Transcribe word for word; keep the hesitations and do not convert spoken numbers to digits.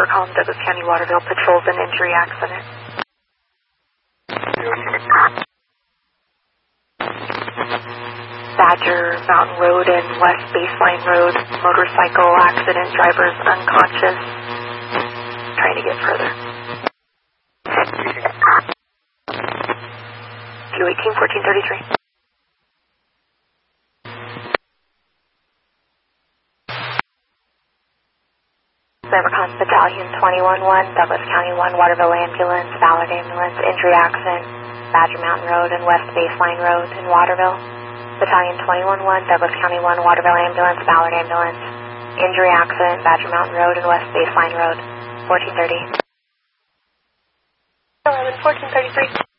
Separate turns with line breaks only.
Evercom, Douglas County, Waterville, patrols an injury accident. Badger Mountain Road and West Baseline Road, motorcycle accident, drivers unconscious, trying to get further. two eighteen, fourteen thirty-three. Evercom, Battalion twenty-one one, Douglas County one, Waterville Ambulance, Ballard Ambulance, injury accident, Badger Mountain Road and West Baseline Road in Waterville. Battalion twenty-one one, Douglas County one, Waterville Ambulance, Ballard Ambulance, injury accident, Badger Mountain Road and West Baseline Road, fourteen thirty. eleven, fourteen thirty-three.